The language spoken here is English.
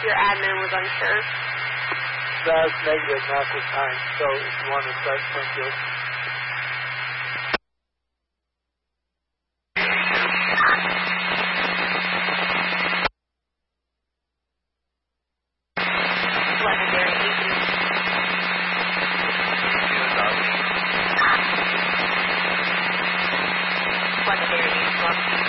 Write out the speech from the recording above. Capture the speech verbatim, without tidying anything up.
your admin was unsure? That's negative, not this time. So if you want to start Springfield. Legendary eighteen. Legendary eighteen.